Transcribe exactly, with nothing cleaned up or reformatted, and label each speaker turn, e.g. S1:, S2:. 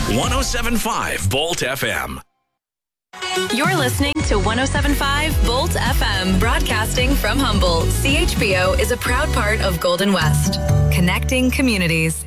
S1: one oh seven point five Bolt F M.
S2: You're listening to one oh seven point five Bolt F M, broadcasting from Humboldt. C H B O is a proud part of Golden West, connecting communities.